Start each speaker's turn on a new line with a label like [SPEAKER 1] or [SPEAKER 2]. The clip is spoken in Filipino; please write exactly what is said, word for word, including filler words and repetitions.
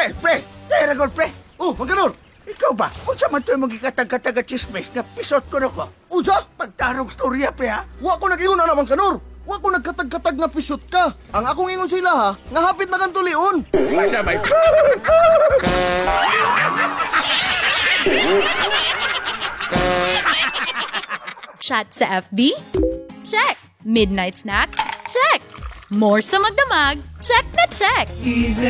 [SPEAKER 1] Pre, pre, kaya ragol, pre.
[SPEAKER 2] Oh, Manganor!
[SPEAKER 1] Ikaw ba? Kung sa man ito'y magkikatag-katag at chismis na pisot ko na ko.
[SPEAKER 2] Unsa?
[SPEAKER 1] Pagtarong storya, pre, ha?
[SPEAKER 2] Wa ko nag-ingon na naman, Kanor! Wa ko nagkatag-katag nga pisot ka! Ang akong ingon sila ha, nga hapit na kang tulion!
[SPEAKER 1] May na may...
[SPEAKER 3] Chat sa F B? Check! Midnight snack? Check! More sa magdamag? Check na check!
[SPEAKER 4] Easy